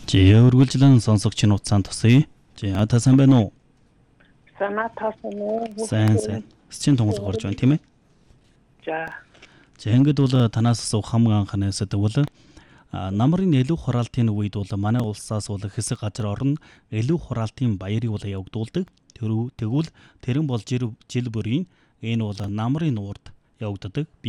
Өргөлжлэн сонсогч нь уцаан тусъя. Та сайн байна уу? Санаа тасан уу? Сайн. Счин тунгалаг орж байна тийм ээ? За. Ингээд бол танаас асуух хамгийн анхны сэдв бол намрын илүү хураалтын үед бол манай улсаас бол хэсэг газар орно илүү хураалтын баярыг бол явагдуулдаг. Тэгвэл тэрэн бол жил бүрийн энэ бол намрын нуурд явагддаг.